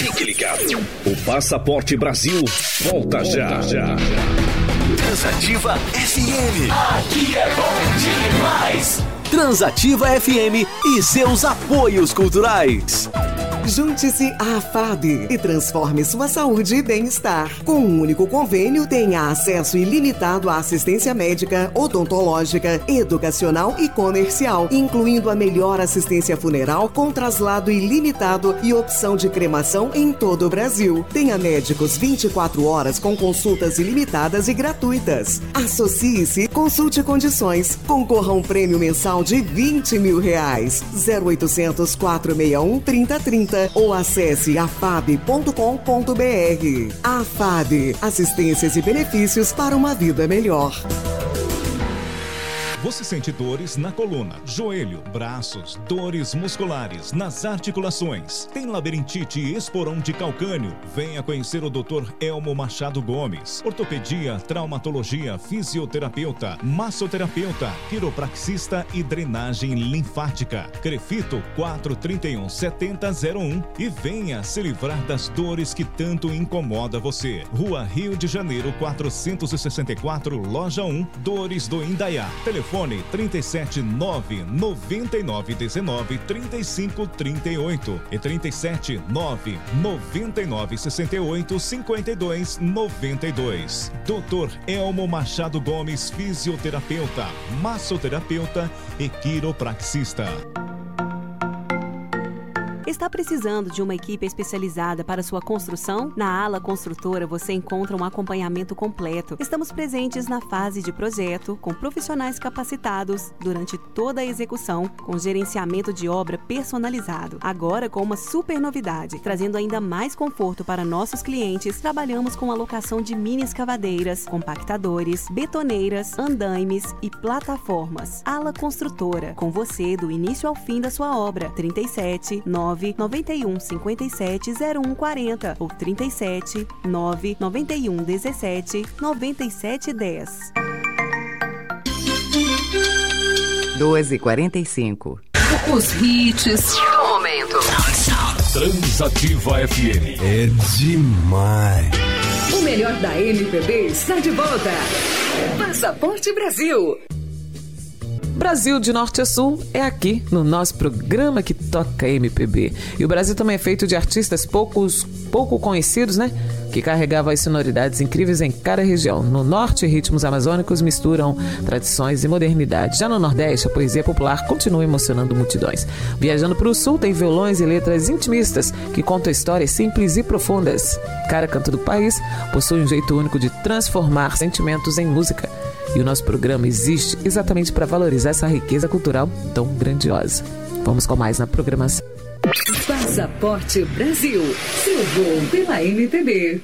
Fique ligado. O Passaporte Brasil volta já. Transativa FM. Aqui é bom demais. Transativa FM e seus apoios culturais. Junte-se à FAB e transforme sua saúde e bem-estar. Com um único convênio, tenha acesso ilimitado à assistência médica, odontológica, educacional e comercial, incluindo a melhor assistência funeral com traslado ilimitado e opção de cremação em todo o Brasil. Tenha médicos 24 horas com consultas ilimitadas e gratuitas. Associe-se, consulte condições. Concorra a um prêmio mensal de R$20 mil. 0800 461 3030 ou acesse afab.com.br. AFAB, assistências e benefícios para uma vida melhor. Você sente dores na coluna, joelho, braços, dores musculares, nas articulações. Tem labirintite e esporão de calcânio? Venha conhecer o Dr. Elmo Machado Gomes. Ortopedia, traumatologia, fisioterapeuta, massoterapeuta, quiropraxista e drenagem linfática. Crefito 431-7001 e venha se livrar das dores que tanto incomoda você. Rua Rio de Janeiro 464, Loja 1, Dores do Indaiá. Telefone 379-9919-3538 e 379-9968-5292. Dr. Elmo Machado Gomes, fisioterapeuta, massoterapeuta e quiropraxista. Está precisando de uma equipe especializada para sua construção? Na Ala Construtora você encontra um acompanhamento completo. Estamos presentes na fase de projeto, com profissionais capacitados durante toda a execução, com gerenciamento de obra personalizado. Agora com uma super novidade, trazendo ainda mais conforto para nossos clientes, trabalhamos com a locação de mini escavadeiras, compactadores, betoneiras, andaimes e plataformas. Ala Construtora, com você do início ao fim da sua obra. 37 991 57 0140 ou 37 991 17 97 10. 12h45. Os hits do momento. Transativa FM. É demais. O melhor da MPB está de volta. Passaporte Brasil. Brasil de norte a sul é aqui no nosso programa que toca MPB. E o Brasil também é feito de artistas pouco conhecidos, né? Que carregavam as sonoridades incríveis em cada região. No norte, ritmos amazônicos misturam tradições e modernidade. Já no nordeste, a poesia popular continua emocionando multidões. Viajando para o sul, tem violões e letras intimistas que contam histórias simples e profundas. Cada canto do país possui um jeito único de transformar sentimentos em música. E o nosso programa existe exatamente para valorizar essa riqueza cultural tão grandiosa. Vamos com mais na programação. Passaporte Brasil. Seu voo pela MPB.